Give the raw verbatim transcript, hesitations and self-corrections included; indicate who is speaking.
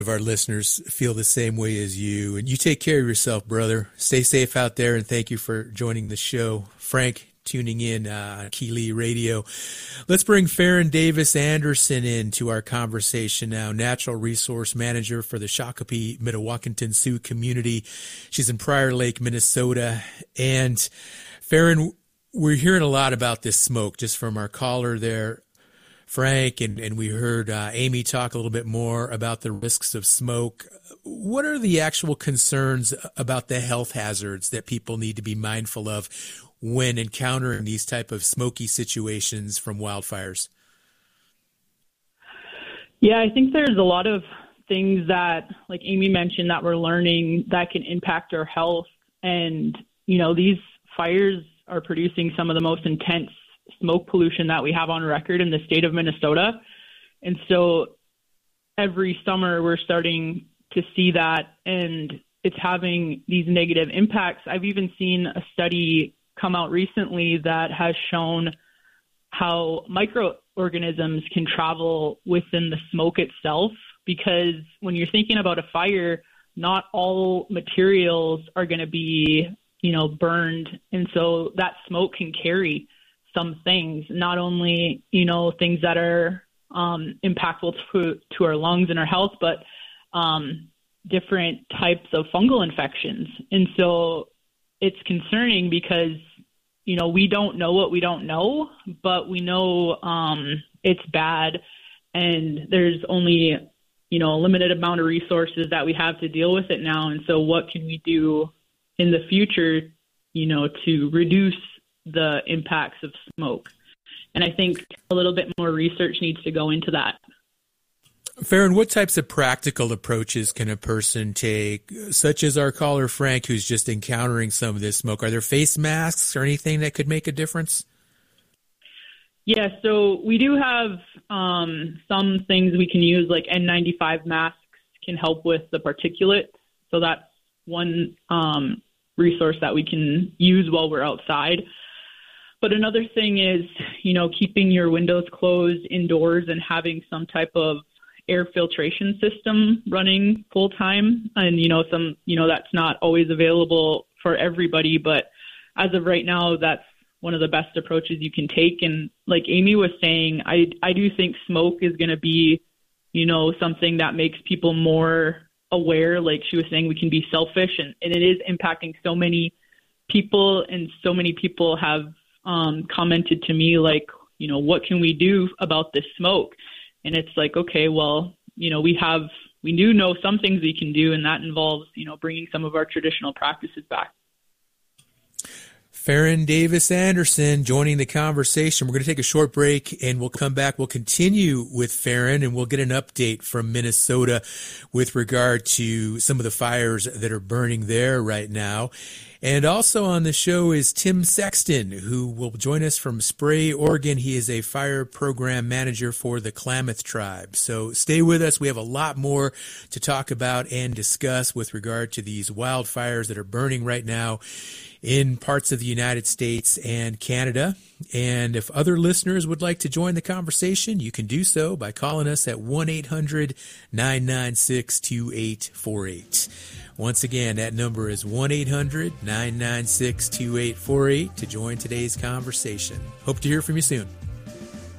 Speaker 1: of our listeners feel the same way as you. And you take care of yourself, brother. Stay safe out there, and thank you for joining the show. Frank, tuning in uh, Keeley Radio. Let's bring Farron Davis Anderson into our conversation now, Natural Resource Manager for the Shakopee Mdewakanton Sioux community. She's in Prior Lake, Minnesota. And Farron, we're hearing a lot about this smoke just from our caller there, Frank, and, and we heard uh, Amy talk a little bit more about the risks of smoke. What are the actual concerns about the health hazards that people need to be mindful of when encountering these type of smoky situations from wildfires?
Speaker 2: Yeah, I think there's a lot of things that, like Amy mentioned, that we're learning that can impact our health. And, you know, these fires are producing some of the most intense smoke pollution that we have on record in the state of Minnesota. And so every summer we're starting to see that, and it's having these negative impacts. I've even seen a study come out recently that has shown how microorganisms can travel within the smoke itself, because when you're thinking about a fire, not all materials are going to be, you know, burned. And so that smoke can carry some things, not only, you know, things that are um, impactful to, to our lungs and our health, but um, different types of fungal infections. And so it's concerning because, you know, we don't know what we don't know, but we know um, it's bad, and there's only, you know, a limited amount of resources that we have to deal with it now. And so what can we do in the future, you know, to reduce the impacts of smoke? And I think a little bit more research needs to go into that.
Speaker 1: Farron, what types of practical approaches can a person take, such as our caller Frank, who's just encountering some of this smoke? Are there face masks or anything that could make a difference?
Speaker 2: Yeah, so we do have um, some things we can use, like N ninety-five masks can help with the particulate. So that's one um, resource that we can use while we're outside. But another thing is, you know, keeping your windows closed indoors and having some type of air filtration system running full time. And, you know, some, you know, that's not always available for everybody, but as of right now, that's one of the best approaches you can take. And like Amy was saying, I, I do think smoke is going to be, you know, something that makes people more aware. Like she was saying, we can be selfish, and, and it is impacting so many people, and so many people have um, commented to me like, you know, what can we do about this smoke? And it's like, okay, well, you know, we have, we do know some things we can do, and that involves, you know, bringing some of our traditional practices back.
Speaker 1: Farron Davis Anderson joining the conversation. We're going to take a short break, and we'll come back. We'll continue with Farron, and we'll get an update from Minnesota with regard to some of the fires that are burning there right now. And also on the show is Tim Sexton, who will join us from Spray, Oregon. He is a fire program manager for the Klamath Tribe. So stay with us. We have a lot more to talk about and discuss with regard to these wildfires that are burning right now in parts of the United States and Canada. And if other listeners would like to join the conversation, you can do so by calling us at one eight hundred nine nine six two eight four eight. Once again, that number is one eight hundred nine nine six two eight four eight to join today's conversation. Hope to hear from you soon.